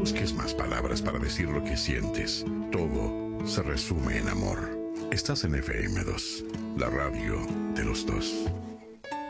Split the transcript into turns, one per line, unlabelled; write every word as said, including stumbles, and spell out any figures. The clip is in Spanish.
busques más palabras para decir lo que sientes. Todo se resume en amor. Estás en F M dos, la radio de los dos.